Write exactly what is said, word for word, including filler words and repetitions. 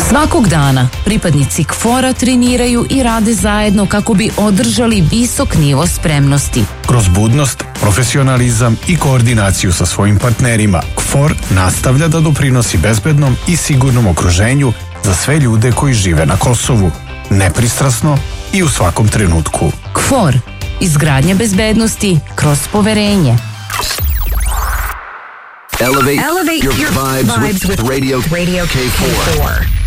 Svakog dana pripadnici K F O R-a treniraju i rade zajedno kako bi održali visok nivo spremnosti. Kroz budnost, profesionalizam i koordinaciju sa svojim partnerima, K F O R nastavlja da doprinosi bezbednom i sigurnom okruženju za sve ljude koji žive na Kosovu, nepristrasno i u svakom trenutku. K F O R. Izgradnja bezbednosti kroz poverenje. Elevate, Elevate your, your vibes, vibes with, with Radio, Radio K four.